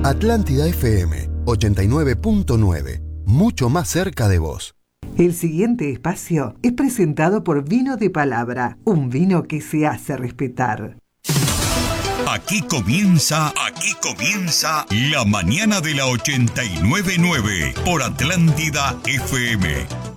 Atlántida FM 89.9, mucho más cerca de vos. El siguiente espacio es presentado por Vino de Palabra, un vino que se hace respetar. Aquí comienza La Mañana de la 89.9 por Atlántida FM.